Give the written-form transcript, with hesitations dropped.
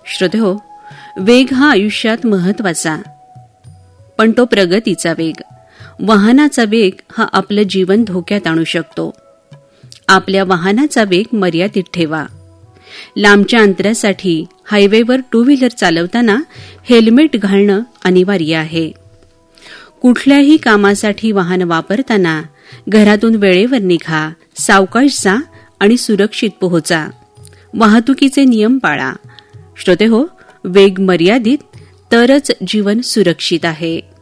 श्रोतेहो, वेग हा आयुष्यात महत्वाचा, पण तो प्रगतीचा वेग. वाहनाचा वेग हा आपलं जीवन धोक्यात आणू शकतो. आपल्या वाहनाचा वेग मर्यादित ठेवा. लांबच्या अंतरासाठी हायवेवर टू व्हीलर चालवताना हेल्मेट घालणं अनिवार्य आहे. कुठल्याही कामासाठी वाहन वापरताना घरातून वेळेवर निघा, सावकाश जा आणि सुरक्षित पोहोचा. वाहतुकीचे नियम पाळा. श्रोतेहो, वेग मर्यादित तरच जीवन सुरक्षित आहे.